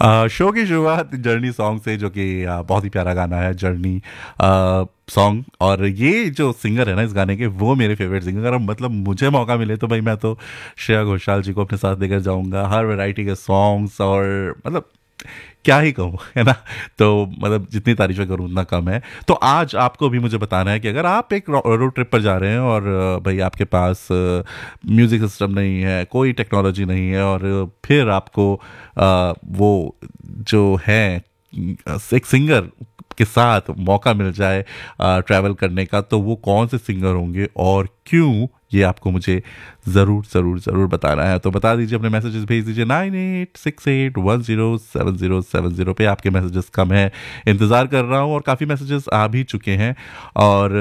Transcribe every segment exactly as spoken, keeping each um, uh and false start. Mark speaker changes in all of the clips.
Speaker 1: अ, show की शुरुआत journey song से, जो कि अ, बहुत ही प्यारा गाना है जर्नी सॉन्ग। और ये जो सिंगर है ना इस गाने के, वो मेरे फेवरेट सिंगर। अगर मतलब मुझे मौका मिले तो भाई मैं तो श्रेया घोषाल जी को अपने साथ लेकर जाऊंगा हर वैरायटी के सॉन्ग्स। और मतलब क्या ही कहूँ, है ना। तो मतलब जितनी तारीफें करूँ उतना कम है। तो आज आपको भी मुझे बताना है कि अगर आप एक रोड ट्रिप पर जा रहे हैं और अ, भाई आपके पास म्यूज़िक सिस्टम नहीं है, कोई टेक्नोलॉजी नहीं है, और फिर आपको अ, वो जो है एक सिंगर के साथ मौका मिल जाए ट्रैवल करने का, तो वो कौन से सिंगर होंगे और क्यों, ये आपको मुझे ज़रूर ज़रूर ज़रूर बताना है। तो बता दीजिए, अपने मैसेजेस भेज दीजिए nine eight six eight one zero seven zero seven zero पे। आपके मैसेजेस कम है, इंतज़ार कर रहा हूँ, और काफ़ी मैसेजेस आ भी चुके हैं। और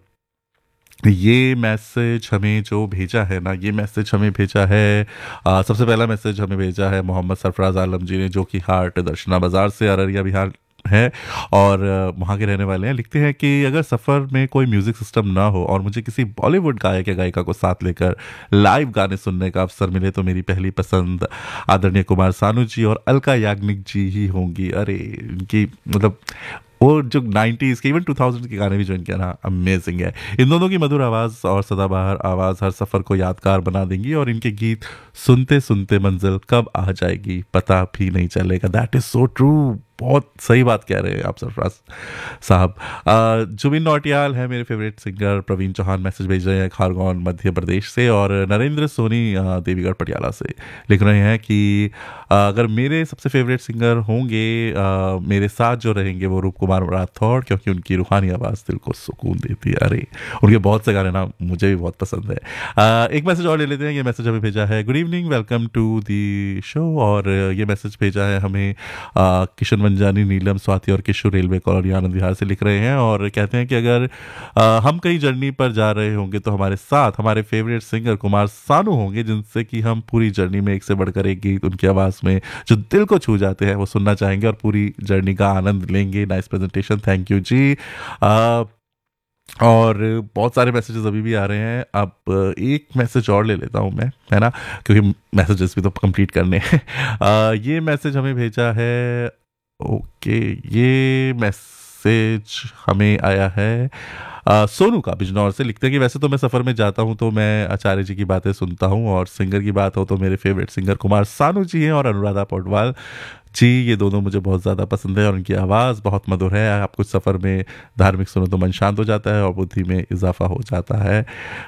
Speaker 1: ये मैसेज हमें जो भेजा है ना, ये मैसेज हमें भेजा है, आ, सबसे पहला मैसेज हमें भेजा है मोहम्मद सरफराज आलम जी ने, जो कि हाट दर्शना बाज़ार से, अररिया बिहार है, और अ, वहाँ के रहने वाले हैं। लिखते हैं कि अगर सफ़र में कोई म्यूज़िक सिस्टम ना हो और मुझे किसी बॉलीवुड गायक या गायिका को साथ लेकर लाइव गाने सुनने का अवसर मिले, तो मेरी पहली पसंद आदरणीय कुमार सानू जी और अलका याग्निक जी ही होंगी। अरे इनकी मतलब वो जो नाइन्टीज़ के, इवन टू थाउज़ेंड के गाने भी जो इनके ना, अमेजिंग है। इन दोनों की मधुर आवाज़ और सदाबहार आवाज़ हर सफ़र को यादगार बना देंगी, और इनके गीत सुनते सुनते मंजिल कब आ जाएगी पता भी नहीं चलेगा। That is so true. बहुत सही बात कह रहे हैं आप सरफराज साहब। अ, जुबिन नौटियाल है मेरे favourite singer. Praveen Chauhan message भेज रहे हैं खारगौन मध्य प्रदेश से। और नरेंद्र सोनी अ, देवीगढ़ पटियाला से लिख रहे हैं कि अ, अगर मेरे सबसे फेवरेट सिंगर होंगे, अ, मेरे साथ जो रहेंगे, वो रूप कुमार राठौड़, क्योंकि उनकी रूहानी आवाज़ दिल को सुकून देती है। अरे उनके बहुत से गाने ना मुझे भी बहुत पसंद है। अ, एक मैसेज और ले लेते हैं। ये मैसेज हमें भेजा है, good evening, welcome to the show. और ये मैसेज भेजा है हमें अ, किशन मंजानी, नीलम, स्वाति और किशोर, रेलवे कॉलोनी आनंद विहार से लिख रहे हैं। और कहते हैं कि अगर अ, हम कहीं जर्नी पर जा रहे होंगे तो हमारे साथ हमारे फेवरेट सिंगर कुमार सानू होंगे, जिनसे कि हम पूरी जर्नी में एक से बढ़कर एक गीत उनकी आवाज़ में जो दिल को छू जाते हैं वो सुनना चाहेंगे और पूरी जर्नी का आनंद लेंगे। नाइस प्रेजेंटेशन, थैंक यू जी। आ, और बहुत सारे मैसेजेस अभी भी आ रहे हैं। अब एक मैसेज और ले लेता हूँ मैं, है ना, क्योंकि मैसेजेस भी तो कंप्लीट करने हैं। आ, ये मैसेज हमें भेजा है, ओके, ये मैसेज हमें आया है आ, सोनू का बिजनौर से। लिखते हैं कि वैसे तो मैं सफ़र में जाता हूँ तो मैं आचार्य जी की बातें सुनता हूँ, और सिंगर की बात हो तो मेरे फेवरेट सिंगर कुमार सानू जी हैं और अनुराधा पौडवाल जी। ये दोनों मुझे बहुत ज़्यादा पसंद है और उनकी आवाज़ बहुत मधुर है। आप कुछ सफ़र में धार्मिक सुनो तो मन शांत हो जाता है और बुद्धि में इजाफा हो जाता है।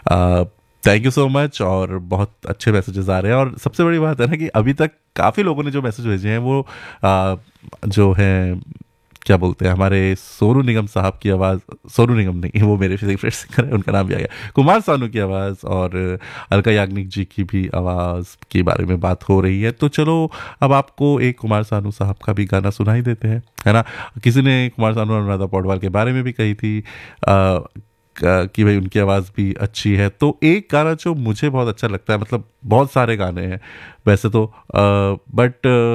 Speaker 1: Thank you so much. और बहुत अच्छे मैसेजेस आ रहे हैं। और सबसे बड़ी बात है ना कि अभी तक काफ़ी लोगों ने जो मैसेज भेजे हैं वो आ, जो है, क्या बोलते हैं, हमारे सोनू निगम साहब की आवाज़, सोनू निगम नहीं, वो मेरे फेवरेट सिंगर है, उनका नाम भी आ गया, कुमार सानू की आवाज़ और अलका याग्निक जी की भी आवाज़ के बारे में बात हो रही है। तो चलो अब आपको एक कुमार सानू साहब का भी गाना सुनाई देते हैं, है ना। किसी ने कुमार सानू और अनुराधा पौडवाल के बारे में भी कही थी आ, कि भाई उनकी आवाज़ भी अच्छी है। तो एक गाना जो मुझे बहुत अच्छा लगता है, मतलब बहुत सारे गाने हैं वैसे तो, बट